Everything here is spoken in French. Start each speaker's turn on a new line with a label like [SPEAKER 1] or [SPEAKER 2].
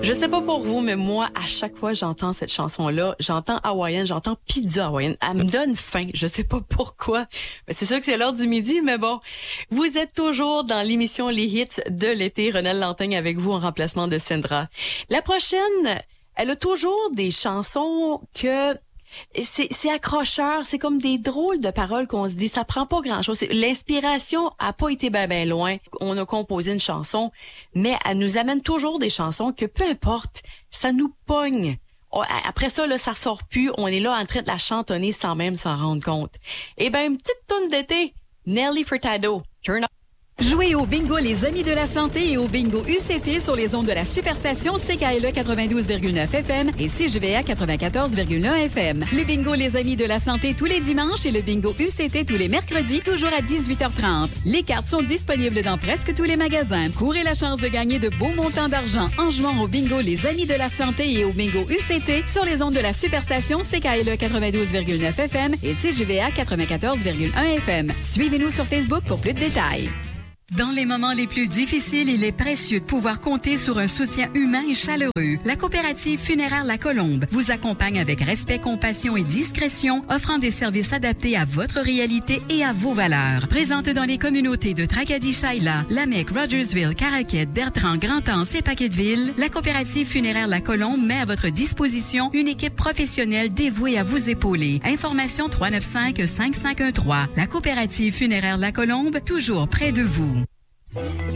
[SPEAKER 1] Je sais pas pour vous, mais moi, à chaque fois que j'entends cette chanson-là, j'entends hawaïenne, j'entends pizza hawaïenne. Elle me donne faim. Je sais pas pourquoi. C'est sûr que c'est l'heure du midi, mais bon. Vous êtes toujours dans l'émission Les Hits de l'été. Ronald Lantaigne avec vous en remplacement de Sandra. La prochaine, elle a toujours des chansons que... C'est accrocheur, c'est comme des drôles de paroles qu'on se dit, ça prend pas grand-chose. L'inspiration a pas été ben loin. On a composé une chanson, mais elle nous amène toujours des chansons que peu importe, ça nous pogne. Après ça, là, ça sort plus. On est là en train de la chantonner sans même s'en rendre compte. Eh ben, une petite toune d'été, Nelly Furtado, Turn Up.
[SPEAKER 2] Jouez au bingo Les Amis de la Santé et au bingo UCT sur les ondes de la superstation CKLE 92,9 FM et CJVA 94,1 FM. Le bingo Les Amis de la Santé tous les dimanches et le bingo UCT tous les mercredis, toujours à 18h30. Les cartes sont disponibles dans presque tous les magasins. Courez la chance de gagner de beaux montants d'argent en jouant au bingo Les Amis de la Santé et au bingo UCT sur les ondes de la superstation CKLE 92,9 FM et CJVA 94,1 FM. Suivez-nous sur Facebook pour plus de détails. Dans les moments les plus difficiles, il est précieux de pouvoir compter sur un soutien humain et chaleureux. La coopérative funéraire La Colombe vous accompagne avec respect, compassion et discrétion, offrant des services adaptés à votre réalité et à vos valeurs. Présente dans les communautés de Tracadie-Shaila, Lamec, Rogersville, Caraquette, Bertrand, Grand-Anse et Paquetteville, la coopérative funéraire La Colombe met à votre disposition une équipe professionnelle dévouée à vous épauler. Information 395-5513. La coopérative funéraire La Colombe, toujours près de vous.